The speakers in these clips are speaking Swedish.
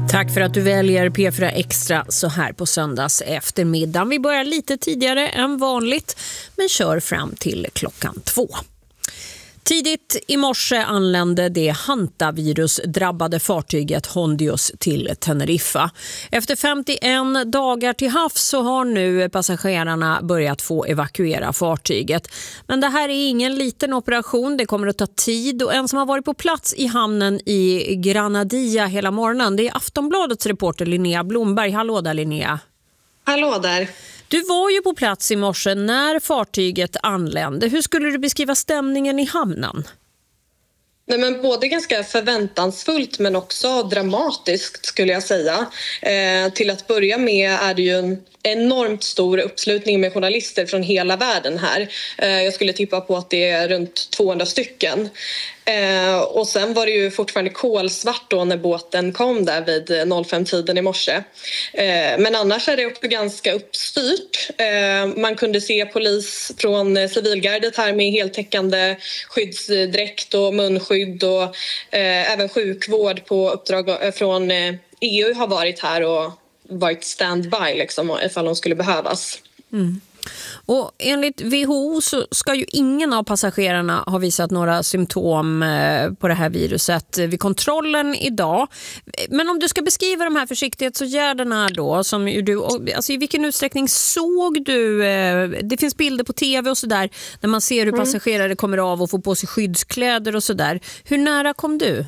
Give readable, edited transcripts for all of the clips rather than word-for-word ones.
Tack för att du väljer P4 Extra så här på söndags eftermiddag. Vi börjar lite tidigare än vanligt men kör fram till 2:00. Tidigt i morse anlände det hantavirus-drabbade fartyget Hondius till Teneriffa. Efter 51 dagar till havs så har nu passagerarna börjat få evakuera fartyget. Men det här är ingen liten operation, det kommer att ta tid och en som har varit på plats i hamnen i Granadilla hela morgonen, det är Aftonbladets reporter Linnea Blomberg. Hallå där Linnea. Hallå där. Du var ju på plats i morse när fartyget anlände. Hur skulle du beskriva stämningen i hamnen? Nej, men både ganska förväntansfullt men också dramatiskt skulle jag säga. Till att börja med är det ju en enormt stor uppslutning med journalister från hela världen här. Jag skulle tippa på att det är runt 200 stycken. Och sen var det ju fortfarande kolsvart då när båten kom där vid 05-tiden i morse. Men annars är det också ganska uppstyrt. Man kunde se polis från civilgardet här med heltäckande skyddsdräkt och munskydd och även sjukvård på uppdrag från EU har varit här och varit standby liksom, ifall de skulle behövas. Mm. Och enligt WHO så ska ju ingen av passagerarna ha visat några symptom på det här viruset vid kontrollen idag. Men om du ska beskriva de här försiktighetsåtgärderna då, som du, alltså i vilken utsträckning såg du, det finns bilder på tv och sådär, när man ser hur passagerare kommer av och får på sig skyddskläder och sådär. Hur nära kom du?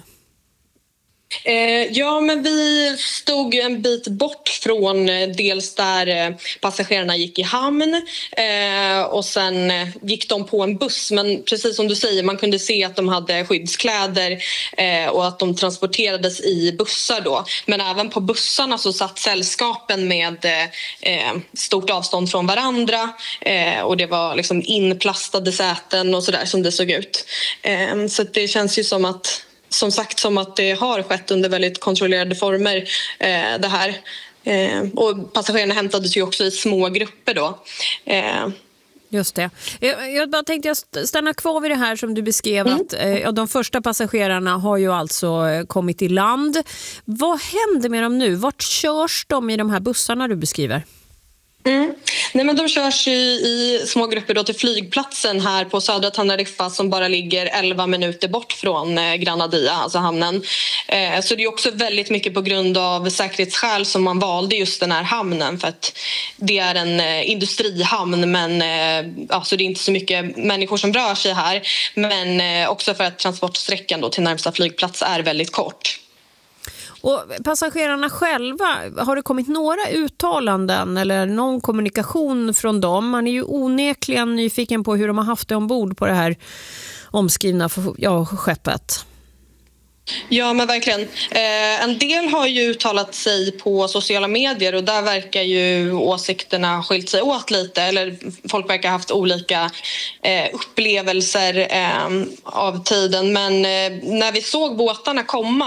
Ja, men vi stod en bit bort från dels där passagerarna gick i hamn och sen gick de på en buss. Men precis som du säger, man kunde se att de hade skyddskläder och att de transporterades i bussar då. Men även på bussarna så satt sällskapen med stort avstånd från varandra och det var liksom inplastade säten och sådär som det såg ut. Så det känns ju som att det har skett under väldigt kontrollerade former det här. Och passagerarna hämtades ju också i små grupper då. Just det. Jag bara tänkte jag stanna kvar vid det här som du beskrev att de första passagerarna har ju alltså kommit i land. Vad händer med dem nu? Vart körs de i de här bussarna du beskriver? Nej, men de körs i små grupper då till flygplatsen här på södra Teneriffa som bara ligger 11 minuter bort från Granadilla, alltså hamnen. Så det är också väldigt mycket på grund av säkerhetsskäl som man valde just den här hamnen, för att det är en industrihamn, men alltså det är inte så mycket människor som rör sig här, men också för att transportsträckan då till närmsta flygplats är väldigt kort. Och passagerarna själva, har det kommit några uttalanden eller någon kommunikation från dem? Man är ju onekligen nyfiken på hur de har haft det ombord på det här omskrivna skeppet. Ja, men verkligen. En del har ju uttalat sig på sociala medier och där verkar ju åsikterna skilt sig åt lite. Eller folk verkar ha haft olika upplevelser av tiden. Men när vi såg båtarna komma